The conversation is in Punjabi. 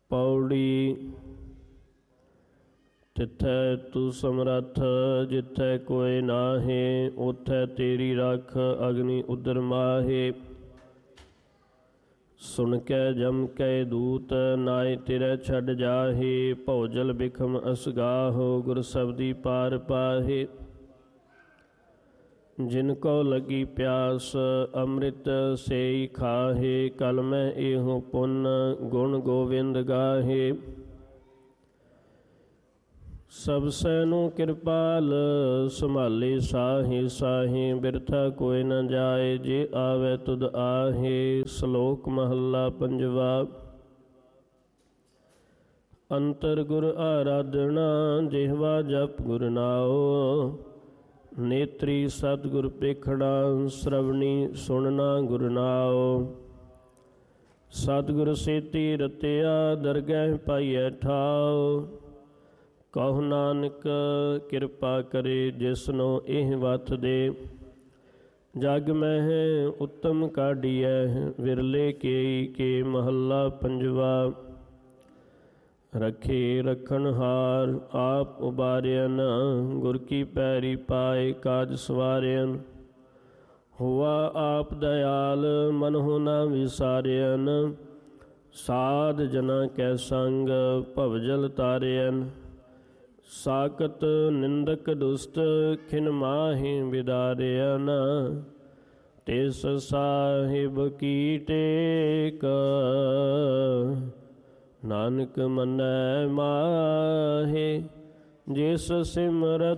ਪੌੜੀ। ਤਿੱਥੈ ਤੂੰ ਸਮਰੱਥ ਜਿੱਥੈ ਕੋਇ ਨਾਹੀਂ, ਉਥੈ ਤੇਰੀ ਰੱਖ ਅਗਨੀ ਉਦਰ ਮਾਹੇ। ਸੁਣ ਕੈ ਜਮ ਕੈ ਦੂਤ ਨਾਇ ਤੇਰੇ ਛੱਡ ਜਾਹੇ, ਭਉਜਲ ਬਿਖਮ ਅਸਗਾਹੋ ਗੁਰ ਸਬਦੀ ਪਾਰ ਪਾਹੇ। ਜਿਨ ਕੋ ਲੱਗੀ ਪਿਆਸ ਅੰਮ੍ਰਿਤ ਸੇਈ ਖਾਹੇ, ਕਲ ਮੈਂ ਇਹੋ ਪੁੰਨ ਗੁਣ ਗੋਵਿੰਦ ਗਾਹੇ। ਸਭ ਸੈਨੂੰ ਕਿਰਪਾਲ ਸੰਭਾਲੇ ਸਾਹੇ ਸਾਹੇ, ਬਿਰਥਾ ਕੋਈ ਨ ਜਾਏ ਜੇ ਆਵੇ ਤੁਧ ਆਹੇ। ਸ਼ਲੋਕ ਮਹੱਲਾ ਪੰਜਵਾ। ਅੰਤਰ ਗੁਰ ਆਰਾਧਨਾ ਜਿਹਵਾ ਜਪ ਗੁਰ ਨਾਉ, ਨੇਤਰੀ ਸਤਿਗੁਰ ਪੇਖਣਾ ਸ਼੍ਰਵਣੀ ਸੁਣਨਾ ਗੁਰ ਨਾਉ। ਸਤਿਗੁਰ ਸੇਤੀ ਰਤਿਆ ਦਰਗਹਿ ਪਾਈਐ ਠਾਉ, ਕਹੋ ਨਾਨਕ ਕਿਰਪਾ ਕਰੇ ਜਿਸਨੋ ਇਹ ਵਤ ਦੇ। ਜਗ ਮਹਿ ਉੱਤਮ ਕਾਢੀਐ ਵਿਰਲੇ ਕੇਈ ਕੇ, ਮਹੱਲਾ ਪੰਜਵਾ। ਰੱਖੇ ਰੱਖਣਹਾਰ ਆਪ ਉਬਾਰਿਆਨ, ਗੁਰ ਕੀ ਪੈਰੀ ਪਾਏ ਕਾਜ ਸਵਾਰਿਆਨ। ਹੋਆ ਆਪ ਦਇਆਲ ਮਨਹੁ ਨਾ ਵਿਸਾਰਿਆਨ, ਸਾਧ ਜਨਾਂ ਕੈ ਸੰਗ ਭਵਜਲ ਤਾਰਿਆਨ। ਸਾਕਤ ਨਿੰਦਕ ਦੁਸਤ ਖਿਨ ਮਾਹੀ ਵਿਦਾਰਿਆਨ, ਤਿਸ ਸਾਹਿਬ ਕੀ ਟੇਕ ਨਾਨਕ ਮੰਨੈ ਮਾਹੇ। ਜਿਸ ਸਿਮਰਤ